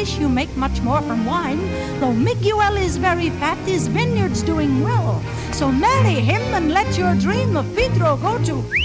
fish, you make much more from wine. Though Miguel is very fat, his vineyard's doing well. So marry him and let your dream of Pedro go to